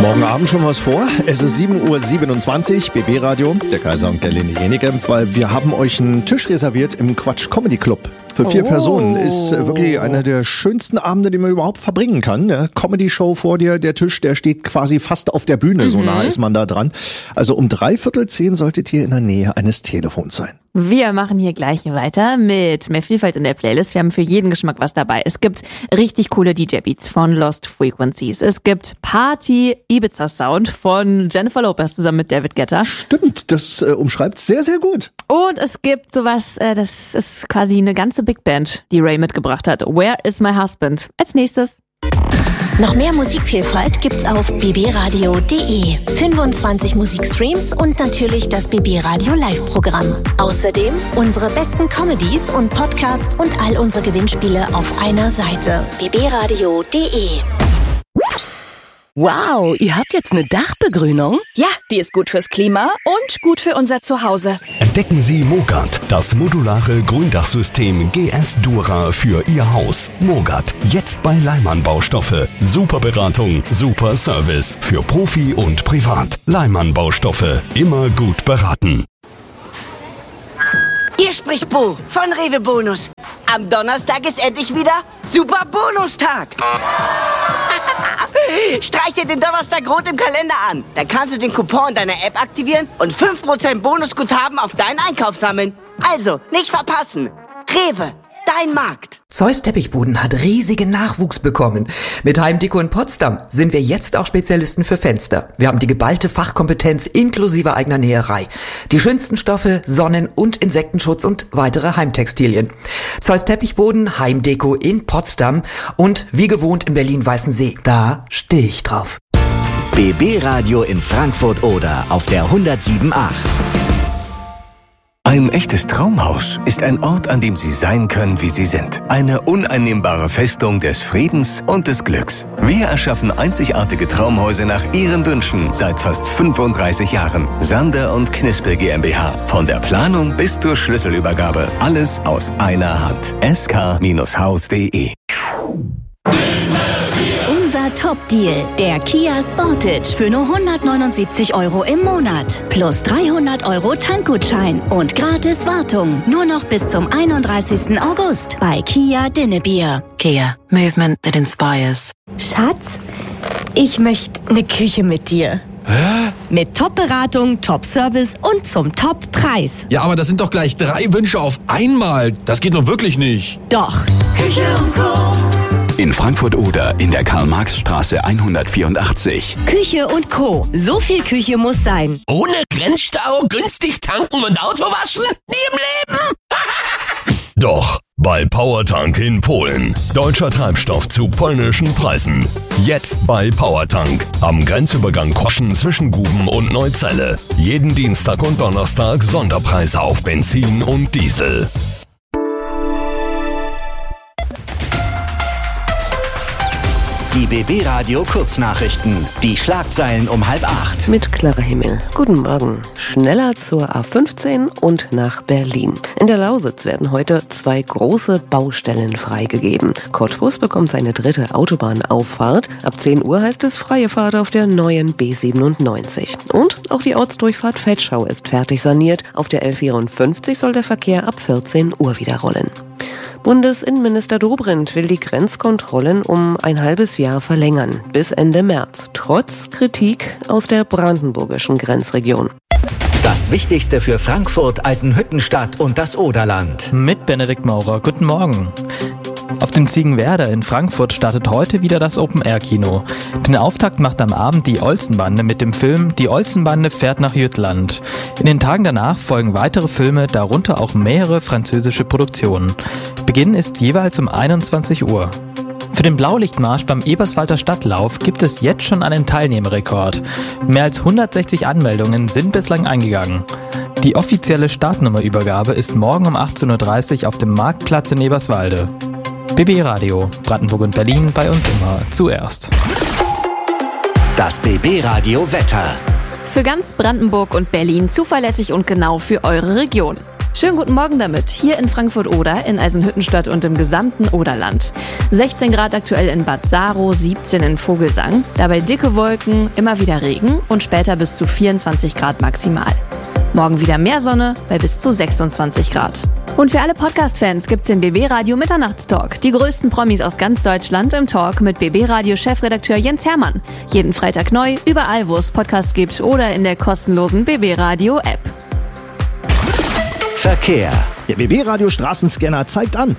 Morgen Abend schon was vor. Es ist 7:27 Uhr, BB Radio, der Kaiser und Gerlinde Jenike, weil wir haben euch einen Tisch reserviert im Quatsch Comedy Club. Für 4 Personen ist wirklich einer der schönsten Abende, die man überhaupt verbringen kann. Ja, Comedy-Show vor dir, der Tisch, der steht quasi fast auf der Bühne, so nah ist man da dran. Also um 9:45 solltet ihr in der Nähe eines Telefons sein. Wir machen hier gleich weiter mit mehr Vielfalt in der Playlist. Wir haben für jeden Geschmack was dabei. Es gibt richtig coole DJ-Beats von Lost Frequencies. Es gibt Party-Ibiza-Sound von Jennifer Lopez zusammen mit David Guetta. Stimmt, das umschreibt sehr, sehr gut. Und es gibt sowas, das ist quasi eine ganze Big Band, die Ray mitgebracht hat. Where is my husband? Als nächstes. Noch mehr Musikvielfalt gibt's auf bbradio.de. 25 Musikstreams und natürlich das BB Radio Live-Programm. Außerdem unsere besten Comedies und Podcasts und all unsere Gewinnspiele auf einer Seite. bbradio.de. Wow, ihr habt jetzt eine Dachbegrünung? Ja, die ist gut fürs Klima und gut für unser Zuhause. Entdecken Sie Mogart, das modulare Gründachsystem GS Dura für Ihr Haus. Mogart, jetzt bei Leimann Baustoffe. Super Beratung, super Service für Profi und Privat. Leimann Baustoffe, immer gut beraten. Hier spricht Bo von Rewe Bonus. Am Donnerstag ist endlich wieder Super Bonustag. Streich dir den Donnerstag rot im Kalender an. Dann kannst du den Coupon in deiner App aktivieren und 5% Bonusguthaben auf deinen Einkauf sammeln. Also, nicht verpassen. Rewe, dein Markt. Zeus Teppichboden hat riesigen Nachwuchs bekommen. Mit Heimdeko in Potsdam sind wir jetzt auch Spezialisten für Fenster. Wir haben die geballte Fachkompetenz inklusive eigener Näherei. Die schönsten Stoffe, Sonnen- und Insektenschutz und weitere Heimtextilien. Zeus Teppichboden, Heimdeko in Potsdam und wie gewohnt in Berlin-Weißensee. Da stehe ich drauf. BB Radio in Frankfurt oder auf der 107.8. Ein echtes Traumhaus ist ein Ort, an dem Sie sein können, wie Sie sind. Eine uneinnehmbare Festung des Friedens und des Glücks. Wir erschaffen einzigartige Traumhäuser nach Ihren Wünschen seit fast 35 Jahren. Sander und Knispel GmbH. Von der Planung bis zur Schlüsselübergabe. Alles aus einer Hand. sk-haus.de. Unser Top-Deal, der Kia Sportage für nur 179 € im Monat. Plus 300 € Tankgutschein und gratis Wartung. Nur noch bis zum 31. August bei Kia Dinnebier. Kia, movement that inspires. Schatz, ich möchte eine Küche mit dir. Hä? Mit Top-Beratung, Top-Service und zum Top-Preis. Ja, aber das sind doch gleich 3 Wünsche auf einmal. Das geht doch wirklich nicht. Doch. Küche und Co. In Frankfurt oder in der Karl-Marx-Straße 184. Küche und Co. So viel Küche muss sein. Ohne Grenzstau, günstig tanken und Auto waschen? Nie im Leben! Doch, bei Powertank in Polen. Deutscher Treibstoff zu polnischen Preisen. Jetzt bei Powertank. Am Grenzübergang Koschen zwischen Guben und Neuzelle. Jeden Dienstag und Donnerstag Sonderpreise auf Benzin und Diesel. Die BB Radio Kurznachrichten. Die Schlagzeilen um 7:30. Mit Clara Himmel. Guten Morgen. Schneller zur A15 und nach Berlin. In der Lausitz werden heute 2 große Baustellen freigegeben. Cottbus bekommt seine 3. Autobahnauffahrt. Ab 10 Uhr heißt es freie Fahrt auf der neuen B97. Und auch die Ortsdurchfahrt Vetschau ist fertig saniert. Auf der L54 soll der Verkehr ab 14 Uhr wieder rollen. Bundesinnenminister Dobrindt will die Grenzkontrollen um ein halbes Jahr verlängern, bis Ende März, trotz Kritik aus der brandenburgischen Grenzregion. Das Wichtigste für Frankfurt, Eisenhüttenstadt und das Oderland. Mit Benedikt Maurer. Guten Morgen. Auf dem Ziegenwerder in Frankfurt startet heute wieder das Open-Air-Kino. Den Auftakt macht am Abend die Olsenbande mit dem Film Die Olsenbande fährt nach Jütland. In den Tagen danach folgen weitere Filme, darunter auch mehrere französische Produktionen. Beginn ist jeweils um 21 Uhr. Für den Blaulichtmarsch beim Eberswalder Stadtlauf gibt es jetzt schon einen Teilnehmerrekord. Mehr als 160 Anmeldungen sind bislang eingegangen. Die offizielle Startnummerübergabe ist morgen um 18:30 Uhr auf dem Marktplatz in Eberswalde. BB Radio, Brandenburg und Berlin, bei uns immer zuerst. Das BB Radio Wetter. Für ganz Brandenburg und Berlin zuverlässig und genau für eure Region. Schönen guten Morgen damit. Hier in Frankfurt-Oder, in Eisenhüttenstadt und im gesamten Oderland. 16 Grad aktuell in Bad Saro, 17 in Vogelsang. Dabei dicke Wolken, immer wieder Regen und später bis zu 24 Grad maximal. Morgen wieder mehr Sonne bei bis zu 26 Grad. Und für alle Podcast-Fans gibt's den BB Radio Mitternachtstalk. Die größten Promis aus ganz Deutschland im Talk mit BB Radio Chefredakteur Jens Hermann. Jeden Freitag neu, überall wo es Podcasts gibt oder in der kostenlosen BB Radio App. Verkehr. Der BB Radio Straßenscanner zeigt an.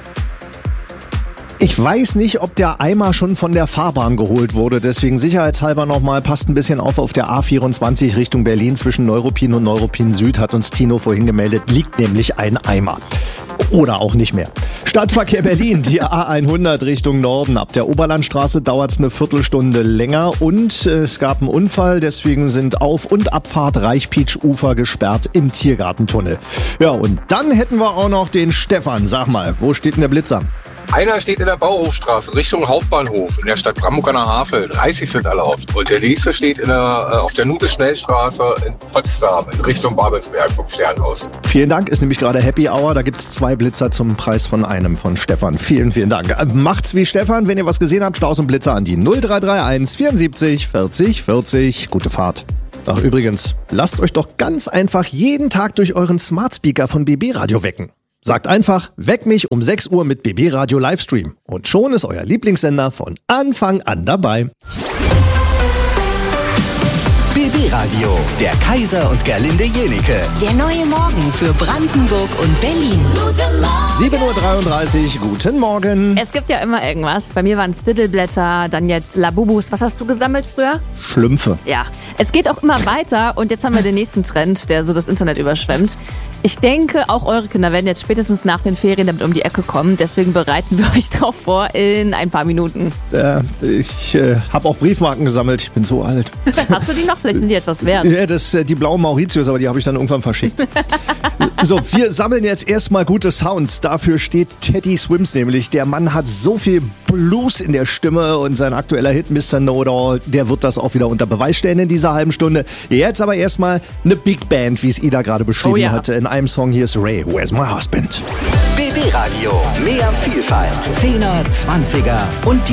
Ich weiß nicht, ob der Eimer schon von der Fahrbahn geholt wurde, deswegen sicherheitshalber nochmal, passt ein bisschen auf der A24 Richtung Berlin zwischen Neuruppin und Neuruppin Süd, hat uns Tino vorhin gemeldet, liegt nämlich ein Eimer. Oder auch nicht mehr. Stadtverkehr Berlin, die A100 Richtung Norden. Ab der Oberlandstraße dauert es eine Viertelstunde länger und es gab einen Unfall, deswegen sind Auf- und Abfahrt Reichpietsch-Ufer gesperrt im Tiergartentunnel. Ja, und dann hätten wir auch noch den Stefan. Sag mal, wo steht denn der Blitzer? Einer steht in der Bauhofstraße Richtung Hauptbahnhof in der Stadt Brandenburg an der Havel. 30 sind erlaubt. Und der nächste steht auf der Nube-Schnellstraße in Potsdam in Richtung Babelsberg vom Sternhaus. Vielen Dank, ist nämlich gerade Happy Hour. Da gibt's 2 Blitzer zum Preis von einem von Stefan. Vielen, vielen Dank. Macht's wie Stefan, wenn ihr was gesehen habt, Staus und Blitzer an die 0331 74 40 40. Gute Fahrt. Ach übrigens, lasst euch doch ganz einfach jeden Tag durch euren Smart Speaker von BB Radio wecken. Sagt einfach, weck mich um 6 Uhr mit BB Radio Livestream. Und schon ist euer Lieblingssender von Anfang an dabei. BB Radio, der Kaiser und Gerlinde Jenike. Der neue Morgen für Brandenburg und Berlin. 7.33 Uhr, guten Morgen. Es gibt ja immer irgendwas. Bei mir waren es Diddleblätter, dann jetzt Labubus. Was hast du gesammelt früher? Schlümpfe. Ja, es geht auch immer weiter und jetzt haben wir den nächsten Trend, der so das Internet überschwemmt. Ich denke, auch eure Kinder werden jetzt spätestens nach den Ferien damit um die Ecke kommen. Deswegen bereiten wir euch darauf vor in ein paar Minuten. Ich habe auch Briefmarken gesammelt. Ich bin so alt. Hast du die noch? Vielleicht sind die jetzt was wert. Ja, die blauen Mauritius, aber die habe ich dann irgendwann verschickt. So, wir sammeln jetzt erstmal gute Sounds. Dafür steht Teddy Swims nämlich. Der Mann hat so viel Blues in der Stimme und sein aktueller Hit Mr. Know-It-All, der wird das auch wieder unter Beweis stellen in dieser halben Stunde. Jetzt aber erstmal eine Big Band, wie es Ida gerade beschrieben hatte. In einem Song hier ist Ray, Where's My Husband? BB Radio, mehr Vielfalt. 10er, 20er und